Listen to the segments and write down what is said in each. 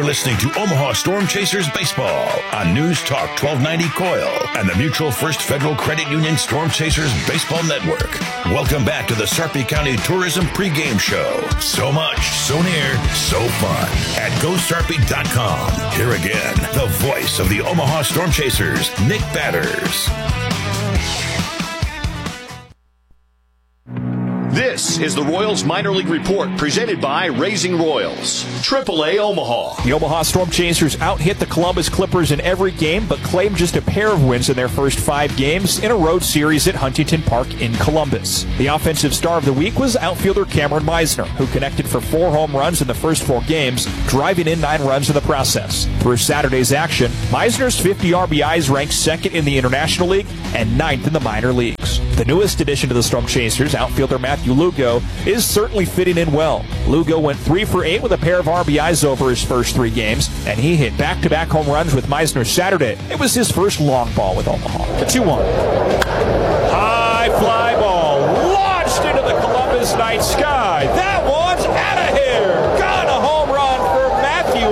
listening to Omaha Storm Chasers Baseball on News Talk 1290 COIL and the Mutual First Federal Credit Union Storm Chasers Baseball Network. Welcome back to the Sarpy County Tourism pregame show. So much, so near, so fun at GoSarpy.com. Here again, the voice of the Omaha Storm Chasers, Nick Batters. This is the Royals Minor League Report presented by Raising Royals, AAA Omaha. The Omaha Storm Chasers out-hit the Columbus Clippers in every game, but claimed just a pair of wins in their first 5 games in a road series at Huntington Park in Columbus. The offensive star of the week was outfielder Cameron Meisner, who connected for 4 home runs in the first 4 games, driving in 9 runs in the process. Through Saturday's action, Meisner's 50 RBIs ranked 2nd in the International League and 9th in the minor leagues. The newest addition to the Storm Chasers, outfielder Matthew Lugo, is certainly fitting in well. Lugo went 3 for 8 with a pair of RBIs over his first 3 games, and he hit back-to-back home runs with Meisner Saturday. It was his first long ball with Omaha. The 2-1. High fly ball launched into the Columbus night sky. That one's out of here. Got a home run for Matthew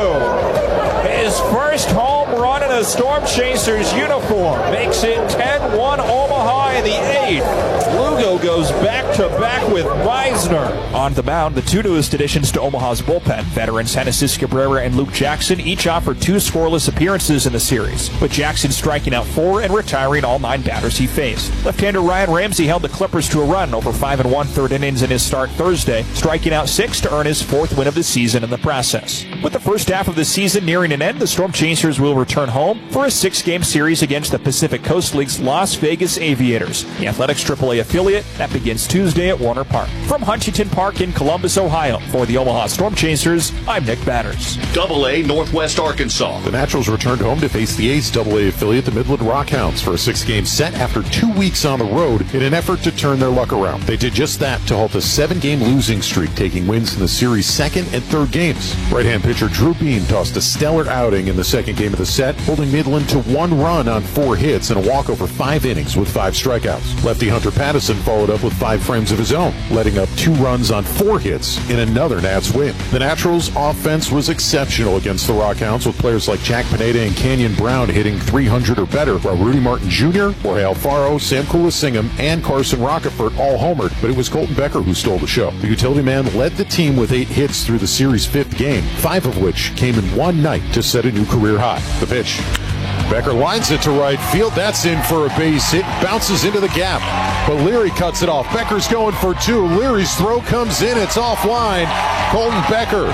Lugo. His first home run in a Storm Chasers uniform makes it 10-1 Omaha in the 8th. Lugo goes back-to-back with Meisner. On the mound, the 2 newest additions to Omaha's bullpen, veterans Genesis Cabrera and Luke Jackson, each offered 2 scoreless appearances in the series, with Jackson striking out 4 and retiring all 9 batters he faced. Left-hander Ryan Ramsey held the Clippers to a run over 5 1/3 innings in his start Thursday, striking out 6 to earn his 4th win of the season in the process. With the first half of the season nearing an end, the Storm Chasers will return home for a 6-game series against the Pacific Coast League's Las Vegas Aviators, the Athletics AAA affiliate that begins Tuesday at Warner Park. From Huntington Park in Columbus, Ohio, for the Omaha Storm Chasers, I'm Nick Batters. AA Northwest Arkansas. The Naturals returned home to face the A's AA affiliate, the Midland Rockhounds, for a 6-game set after 2 weeks on the road in an effort to turn their luck around. They did just that to halt a 7-game losing streak, taking wins in the series' 2nd and 3rd games. Right-hand pitcher Drew Beam tossed a stellar outing in the 2nd game of the set, holding Midland to 1 run on 4 hits and a walk over 5 innings with 5 strikeouts. Lefty Hunter Pattison followed up with 5 frames of his own, letting up 2 runs on 4 hits in another Nats win. The Naturals' offense was exceptional against the Rockhounds, with players like Jack Pineda and Canyon Brown hitting .300 or better, while Rudy Martin Jr., Jorge Alfaro, Sam Kulasingam, and Carson Rockefort all homered, but it was Colton Becker who stole the show. The utility man led the team with 8 hits through the series' 5th game, 5 of which came in one night to set a new career high. The pitch. Becker lines it to right field. That's in for a base hit. Bounces into the gap. But Leary cuts it off. Becker's going for 2. Leary's throw comes in. It's offline. Colton Becker,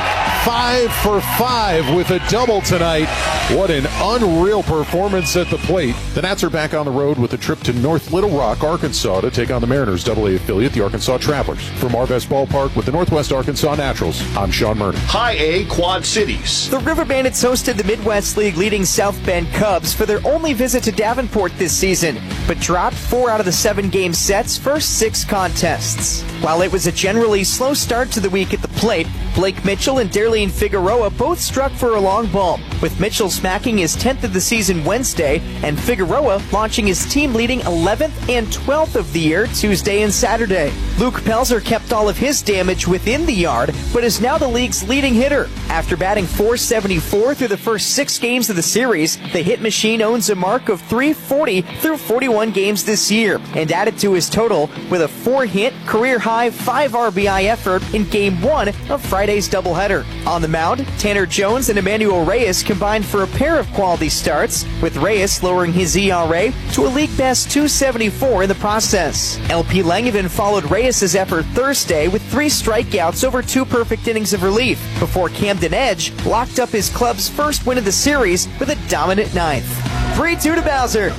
5 for 5 with a double tonight. What an unreal performance at the plate. The Nats are back on the road with a trip to North Little Rock, Arkansas to take on the Mariners AA affiliate, the Arkansas Travelers. From Arvest Ballpark with the Northwest Arkansas Naturals, I'm Sean Murray. High A Quad Cities. The River Bandits hosted the Midwest League leading South Bend Cubs for their only visit to Davenport this season, but dropped 4 out of the 7-game set's first 6 contests. While it was a generally slow start to the week at the plate, Blake Mitchell and Darlene Figueroa both struck for a long ball, with Mitchell smacking his 10th of the season Wednesday and Figueroa launching his team-leading 11th and 12th of the year Tuesday and Saturday. Luke Pelzer kept all of his damage within the yard, but is now the league's leading hitter. After batting .474 through the first 6 games of the series, the hit machine owns a mark of .340 through 41 games this year, and added to his total with a 4-hit, career-high 5 RBI effort in Game 1 of Friday's doubleheader. On the mound, Tanner Jones and Emmanuel Reyes combined for a pair of quality starts, with Reyes lowering his ERA to a league-best .274 in the process. LP Langevin followed Reyes' effort Thursday with 3 strikeouts over 2 perfect innings of relief, before Camden Edge locked up his club's first win of the series with a dominant 9th. 3-2 to Bowser.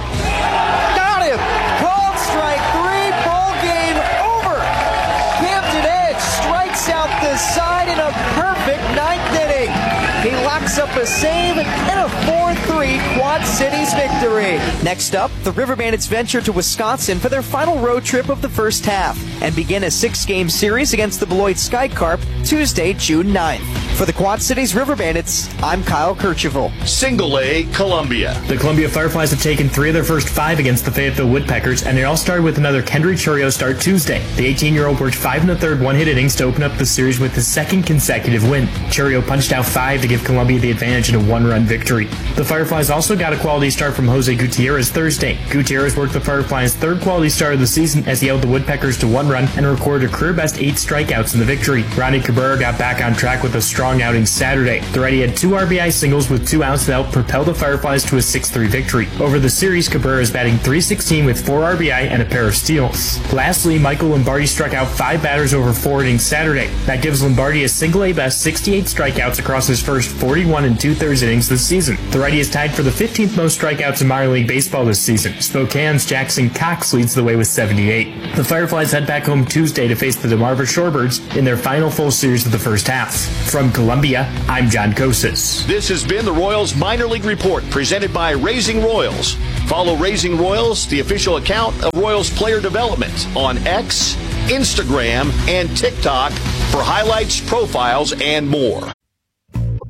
Got him! Called strike 3, ball game over! Camden Edge strikes out the side in a perfect 9th inning. He locks up a save and a 4-3 Quad Cities victory. Next up, the River Bandits venture to Wisconsin for their final road trip of the first half and begin a 6-game series against the Beloit Skycarp Tuesday, June 9th. For the Quad Cities River Bandits, I'm Kyle Kercheval. Single A, Columbia. The Columbia Fireflies have taken 3 of their first 5 against the Fayetteville Woodpeckers, and they all started with another Kendry Churio start Tuesday. The 18-year-old worked 5 1/3 one-hit innings to open up the series with his second consecutive win. Churio punched out 5 to give Columbia the advantage in a 1-run victory. The Fireflies also got a quality start from Jose Gutierrez Thursday. Gutierrez worked the Fireflies' 3rd quality start of the season as he held the Woodpeckers to 1 run and recorded a career-best 8 strikeouts in the victory. Ronnie Cabrera got back on track with a strong outing Saturday. The righty had 2 RBI singles with 2 outs to help propel the Fireflies to a 6-3 victory. Over the series, Cabrera is batting .316 with 4 RBI and a pair of steals. Lastly, Michael Lombardi struck out 5 batters over 4 innings Saturday. That gives Lombardi a single-A best 68 strikeouts across his first 41 2/3 innings this season. The righty is tied for the 15th most strikeouts in minor league baseball this season. Spokane's Jackson Cox leads the way with 78. The Fireflies head back home Tuesday to face the DeMarva Shorebirds in their final full series of the first half. From Columbia, I'm John Kosis. This has been the Royals Minor League Report presented by Raising Royals. Follow Raising Royals, the official account of Royals Player Development, on X, Instagram, and TikTok for highlights, profiles, and more.